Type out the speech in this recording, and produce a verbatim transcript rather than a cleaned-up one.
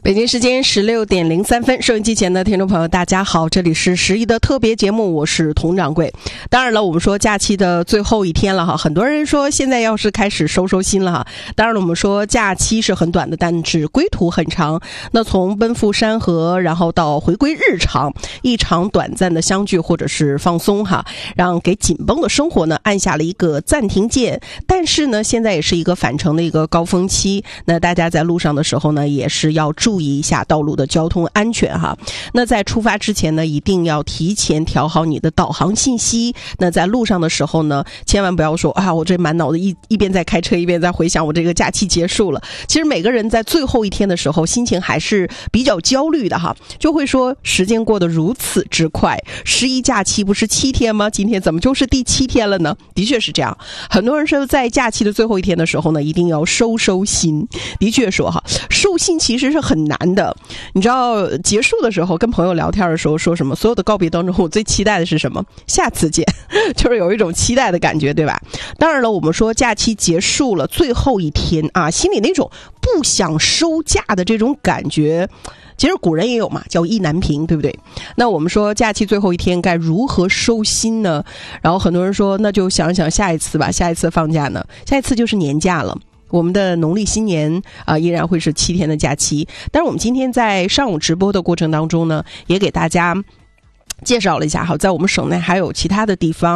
北京时间十六点零三分，收音机前的听众朋友大家好，这里是十一的特别节目，我是佟掌柜。当然了，我们说假期的最后一天了哈，很多人说现在要是开始收收心了哈。当然了，我们说假期是很短的，但是归途很长。那从奔赴山河，然后到回归日常，一场短暂的相聚或者是放松哈，让给紧绷的生活呢按下了一个暂停键。但是呢，现在也是一个返程的一个高峰期，那大家在路上的时候呢，也是要注意注意一下道路的交通安全哈。那在出发之前呢，一定要提前调好你的导航信息。那在路上的时候呢，千万不要说啊，我这满脑子一一边在开车，一边在回想我这个假期结束了。其实每个人在最后一天的时候，心情还是比较焦虑的哈，就会说时间过得如此之快，十一假期不是七天吗？今天怎么就是第七天了呢？的确是这样。很多人说在假期的最后一天的时候呢，一定要收收心。的确说哈，收心其实是很难的。你知道结束的时候跟朋友聊天的时候说什么？所有的告别当中，我最期待的是什么？下次见，就是有一种期待的感觉，对吧？当然了，我们说假期结束了，最后一天啊，心里那种不想收假的这种感觉，其实古人也有嘛，叫意难平，对不对？那我们说假期最后一天该如何收心呢？然后很多人说，那就想想下一次吧，下一次放假呢？下一次就是年假了。我们的农历新年啊、呃，依然会是七天的假期。但是我们今天在上午直播的过程当中呢，也给大家介绍了一下哈，在我们省内还有其他的地方